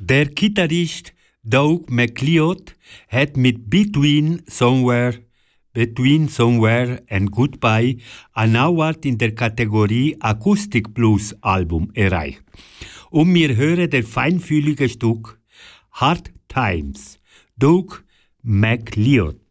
Der Gitarrist Doug McLeod hat mit Between Somewhere and Goodbye einen Award in der Kategorie Acoustic Blues Album erreicht. Und wir hören das feinfühlige Stück Hard Times, Doug McLeod.